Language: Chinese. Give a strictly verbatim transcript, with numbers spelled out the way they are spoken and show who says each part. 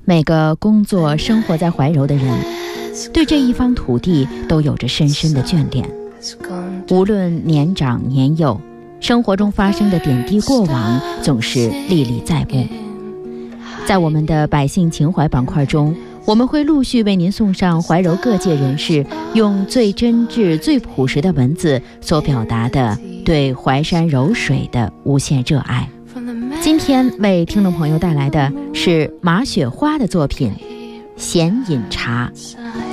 Speaker 1: 每个工作生活在怀柔的人，对这一方土地都有着深深的眷恋。无论年长年幼，生活中发生的点滴过往总是历历在目。在我们的百姓情怀板块中，我们会陆续为您送上怀柔各界人士用最真挚最朴实的文字所表达的对淮山柔水的无限热爱。今天为听众朋友带来的是马雪花的作品《闲饮茶》。